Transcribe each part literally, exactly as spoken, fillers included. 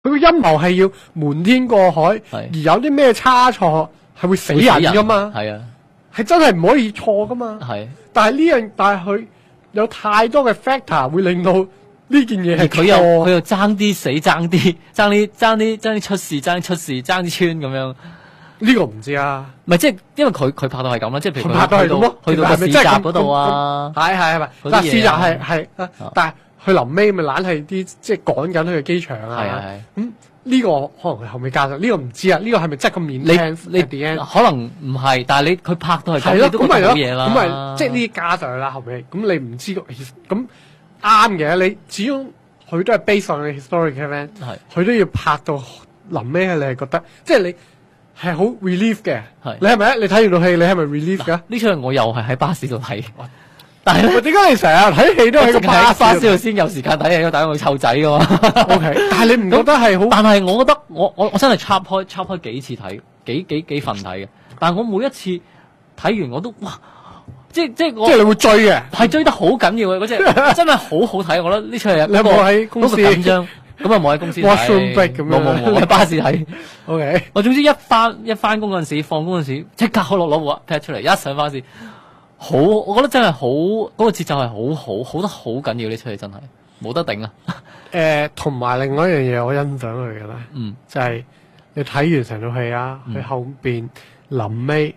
佢個陰謀係要瞞天過海，而有啲咩差錯係會死人噶嘛？ 係啊， 係真係唔可以錯噶嘛？ 係。 但係呢樣，但係佢有太多嘅 factor 會令到呢件嘢係佢又佢又爭啲死，爭啲爭啲爭啲爭啲出事，爭啲出事，爭啲穿咁樣。 呢個唔知啊， 唔係即係因為佢佢拍到係咁啦，即係譬如佢拍到係咁咯， 去到個市集嗰度啊， 係係係咪？但係市集係係，但係佢臨尾咪懶係啲即係趕緊去嘅機場啊， 係係係咁呢個可能佢後尾加上，呢個唔知啊，呢個係咪真係咁面聽？ 你你可能唔係，但係你佢拍到係咁， 係咯， 都咁咪咯， 嘢啦， 咁咪即係呢啲加上去啦，後尾咁你唔知個咁啱嘅，你始終佢都係 based on historic event，係佢都要拍到臨尾，你係覺得即係你。係好 relief 嘅，你係咪？你睇完套戲，你係咪 relief 㗎？ 呢場我又係喺巴士度睇，但係點解你成日睇戲都喺個巴士度先有時間睇戲？打我湊仔㗎嘛。 O K， 但係你唔覺得係好？ 但係我覺得我我我真係插開插開幾次睇，幾幾幾份睇嘅。但係我每一次睇完我都哇，即係即係我即係你會追嘅， 係追得好緊要嘅嗰隻，真係好好睇。我覺得呢出戲你有冇喺公司緊張？咁啊冇喺公司睇， 冇冇冇喺巴士睇。 O K， 我總之一翻一翻工嗰陣時，放工嗰陣時，即刻落攞部 pad 出嚟，一上巴士，好，我覺得真係好，嗰、那個節奏係好好，好得好緊要呢出戲真係冇得頂啊！ 誒、呃，同埋另外一樣嘢我欣賞佢嘅咧，嗯，就係、是、你睇完成套戲啊，佢、嗯、後邊臨尾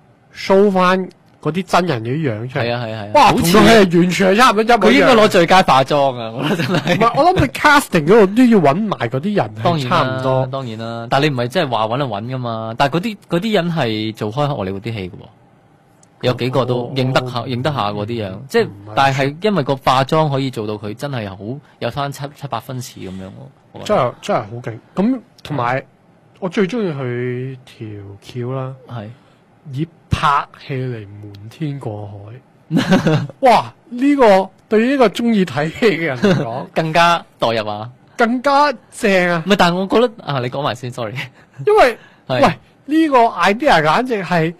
show 翻。嗰啲真人嘅樣出嚟，係啊係啊， 哇！同佢係完全係差唔多一模一樣。 佢應該攞最佳化妝啊！我覺得真係。 唔係，我諗佢 casting 嗰度都要揾埋嗰啲人， 當然差唔多。 當然啦，但係你唔係真係話揾就揾噶嘛？但係嗰啲嗰啲人係做開荷里活啲戲嘅喎，有幾個都認得下認得下嗰啲樣。即係，但係因為個化妝可以做到佢真係好有翻七七八分似咁樣喎。 真係真係好勁！咁同埋我最中意佢條橋啦，係以拍戲嚟瞞天過海，哇！呢、這個對於呢個中意睇戲嘅人嚟講， 更加代入啊， 更加正啊！ 唔係，但係我覺得啊，你講埋先 ，sorry， 因為喂呢、這個 idea 簡直係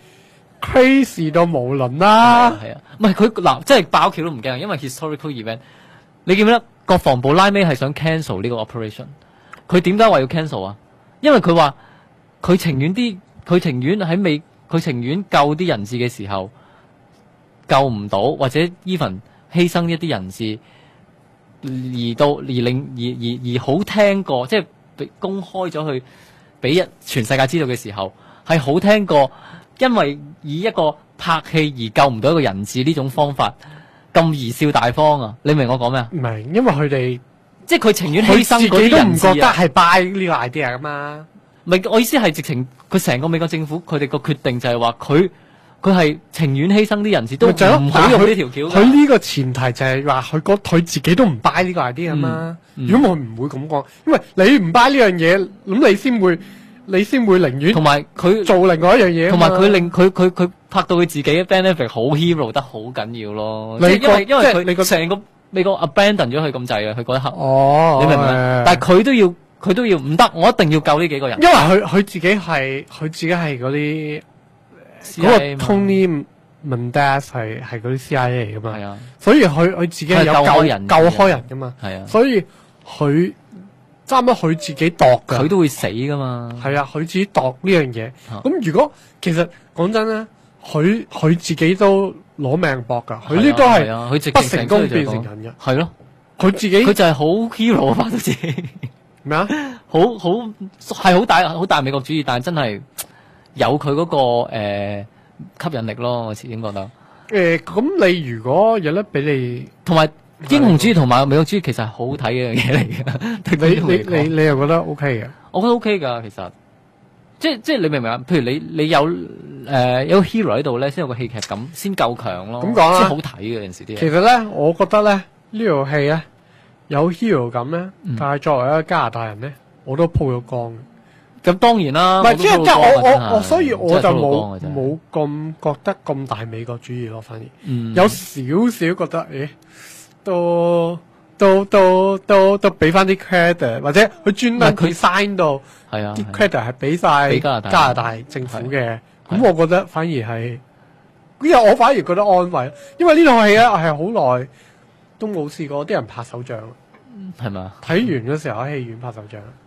crazy 到無倫啦， 係啊，唔係佢嗱，即係爆橋都唔驚，因為 historical event， 你記唔記得國防部拉尾係想 cancel 呢個 operation？ 佢點解話要 cancel 啊？因為佢話佢情願啲，佢情願喺未。佢情願救啲人質嘅時候救唔到，或者 even 犧牲一啲人質，而到而令而而而好聽過，即係公開咗去俾一全世界知道嘅時候，係好聽過，因為以一個拍戲而救唔到一個人質呢種方法咁貽笑大方啊！你明我講咩啊？ 唔明，因為佢哋即係佢情願犧牲嗰啲人質啊！ 佢自己都唔覺得係 buy 呢個 idea 噶嘛。 唔係，我意思係直情佢成個美國政府佢哋個決定就係話佢佢係情願犧牲啲人質都唔好用呢條橋。 佢呢個前提就係話佢覺佢自己都唔 buy 呢個 idea 啊嘛。如果我唔會咁講，因為你唔 buy 呢樣嘢，咁你先會你先會寧願同埋佢做另外一樣嘢。 同埋佢令佢佢佢拍到佢自己嘅 benefit 好 hero 得好緊要咯。你因為因為佢你個成個美國 abandon 咗佢咁滯啊，佢嗰一刻。 哦， 你明唔明？但係佢都要。佢都要唔得，我一定要救呢幾個人。 因為佢佢自己係佢自己係嗰啲嗰個 Tony Mendez 係係嗰啲 C I A 嚟噶嘛，係啊，所以佢佢自己係有救開人救開人噶嘛，係啊，所以佢差唔多佢自己度㗎， 佢都會死噶嘛， 係啊，佢自己度呢樣嘢。咁、啊、如果其實講真咧，佢佢自己都攞命搏㗎，佢呢都係佢不成功變成人嘅，係咯，佢自己佢就係好 hero 拍到自己。 咩啊？ 好好係好大好大美國主義，但係真係有佢嗰、那個誒、呃、吸引力咯。我始終覺得。誒、 呃，咁你如果有得俾你， 同埋英雄主義同埋美國主義其實係好睇嘅嘢嚟嘅。 你你你你又覺得 OK 嘅？ 我覺得 OK 噶，其實即即係你明唔明啊？譬如你你有誒、呃、有個 hero 喺度咧，先有個戲劇感，先夠強咯。咁講啦，先好睇嘅有陣時啲嘢。 其實咧，我覺得咧呢套戲咧。有 hero 感咧，嗯、但係作為一個加拿大人咧，我都鋪咗光。 咁當然啦， 唔係即係即係我我我，所以我就冇冇咁覺得咁大美國主義咯，反而、嗯、有少少覺得，誒，都都都都都俾翻啲 credit， 或者佢專登佢 sign 到，係啊，啲 credit 係俾晒加拿大政府嘅。咁我覺得反而係，因為我反而覺得安慰，因為呢套戲咧係好耐都冇試過啲人拍手掌。 係嘛？ 睇完嗰時候喺戲院拍手掌。